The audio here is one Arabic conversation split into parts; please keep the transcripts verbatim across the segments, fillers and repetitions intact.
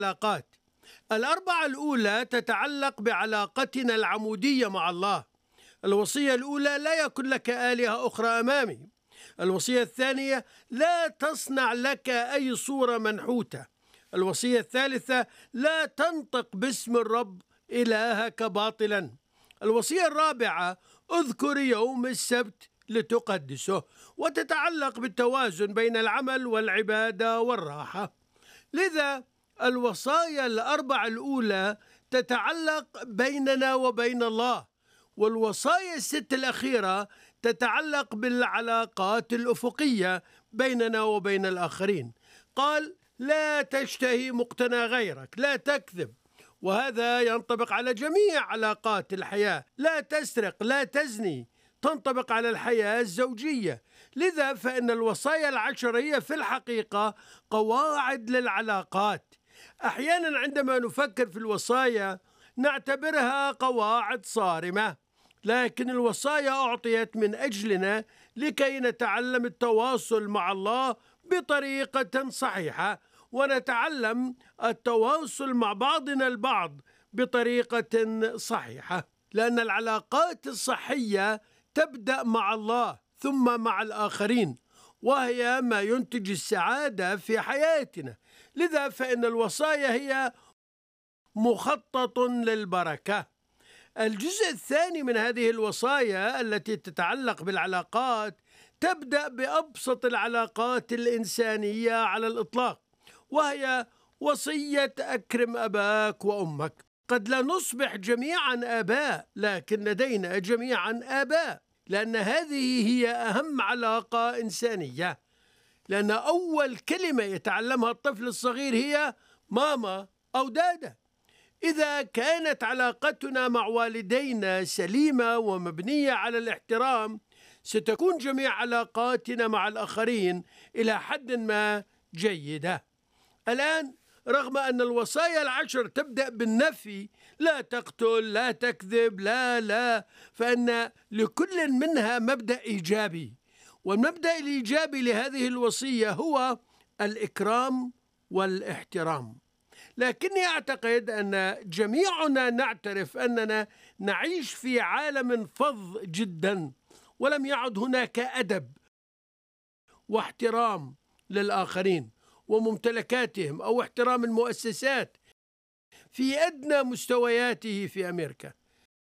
العلاقات. الأربعة الأولى تتعلق بعلاقتنا العمودية مع الله. الوصية الأولى: لا يكن لك آلهة أخرى أمامي. الوصية الثانية: لا تصنع لك أي صورة منحوتة. الوصية الثالثة: لا تنطق باسم الرب إلهك باطلا. الوصية الرابعة: اذكر يوم السبت لتقدسه، وتتعلق بالتوازن بين العمل والعبادة والراحة. لذا الوصايا الأربع الأولى تتعلق بيننا وبين الله، والوصايا الست الأخيرة تتعلق بالعلاقات الأفقية بيننا وبين الآخرين. قال: لا تشتهي مقتنى غيرك، لا تكذب، وهذا ينطبق على جميع علاقات الحياة. لا تسرق، لا تزني، تنطبق على الحياة الزوجية. لذا فإن الوصايا العشر هي في الحقيقة قواعد للعلاقات. أحيانا عندما نفكر في الوصايا نعتبرها قواعد صارمة، لكن الوصايا أعطيت من أجلنا لكي نتعلم التواصل مع الله بطريقة صحيحة، ونتعلم التواصل مع بعضنا البعض بطريقة صحيحة، لأن العلاقات الصحية تبدأ مع الله ثم مع الآخرين، وهي ما ينتج السعادة في حياتنا. لذا فإن الوصايا هي مخطط للبركة. الجزء الثاني من هذه الوصايا التي تتعلق بالعلاقات تبدأ بأبسط العلاقات الإنسانية على الإطلاق، وهي وصية أكرم أباك وأمك. قد لا نصبح جميعا آباء، لكن لدينا جميعا آباء، لأن هذه هي أهم علاقة إنسانية، لأن أول كلمة يتعلمها الطفل الصغير هي ماما أو دادا. إذا كانت علاقتنا مع والدينا سليمة ومبنية على الاحترام، ستكون جميع علاقاتنا مع الآخرين إلى حد ما جيدة. الآن رغم أن الوصايا العشر تبدأ بالنفي، لا تقتل، لا تكذب، لا لا فإن لكل منها مبدأ إيجابي، والمبدأ الإيجابي لهذه الوصية هو الإكرام والاحترام. لكني أعتقد أن جميعنا نعترف أننا نعيش في عالم فظ جدا، ولم يعد هناك أدب واحترام للآخرين وممتلكاتهم أو احترام المؤسسات في أدنى مستوياته في أمريكا.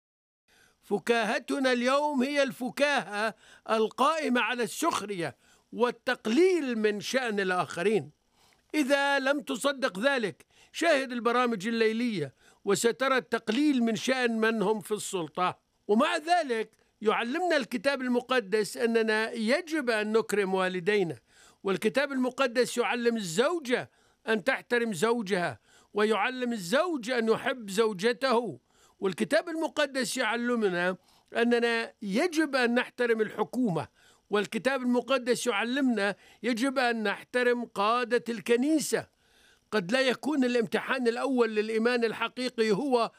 فكاهتنا اليوم هي الفكاهة القائمة على السخرية والتقليل من شأن الآخرين. إذا لم تصدق ذلك، شاهد البرامج الليلية وسترى التقليل من شأن من هم في السلطة. ومع ذلك يعلمنا الكتاب المقدس أننا يجب أن نكرم والدينا، والكتاب المقدس يعلم الزوجة أن تحترم زوجها، ويعلم الزوج أن يحب زوجته، والكتاب المقدس يعلمنا أننا يجب أن نحترم الحكومة، والكتاب المقدس يعلمنا يجب أن نحترم قادة الكنيسة. قد لا يكون الامتحان الأول للإيمان الحقيقي هو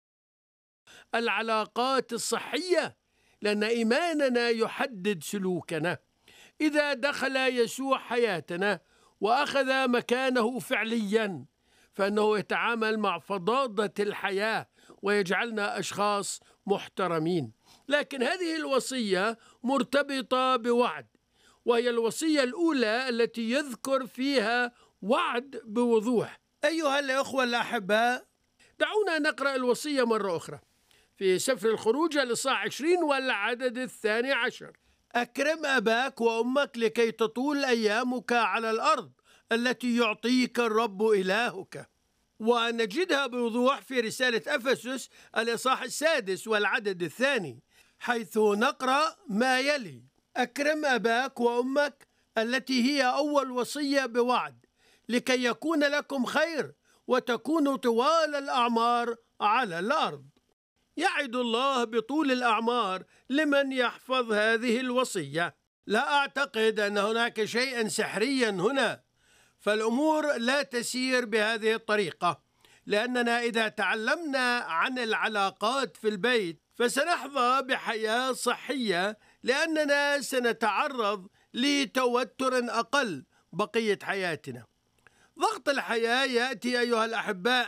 العلاقات الصحية، لأن إيماننا يحدد سلوكنا. إذا دخل يسوع حياتنا وأخذ مكانه فعليا، فإنه يتعامل مع فظاظة الحياة ويجعلنا أشخاص محترمين. لكن هذه الوصية مرتبطة بوعد، وهي الوصية الأولى التي يذكر فيها وعد بوضوح. أيها الأخوة الأحباء، دعونا نقرأ الوصية مرة أخرى في سفر الخروج الإصحاح عشرين والعدد الثاني عشر: أكرم أباك وأمك لكي تطول أيامك على الأرض التي يعطيك الرب إلهك. ونجدها بوضوح في رسالة أفسس الإصحاح السادس والعدد الثاني، حيث نقرأ ما يلي: أكرم أباك وأمك، التي هي أول وصية بوعد، لكي يكون لكم خير وتكونوا طوال الأعمار على الأرض. يعد الله بطول الأعمار لمن يحفظ هذه الوصية. لا أعتقد أن هناك شيئا سحريا هنا، فالأمور لا تسير بهذه الطريقة، لأننا إذا تعلمنا عن العلاقات في البيت فسنحظى بحياة صحية، لأننا سنتعرض لتوتر أقل بقية حياتنا. ضغط الحياة يأتي أيها الأحباء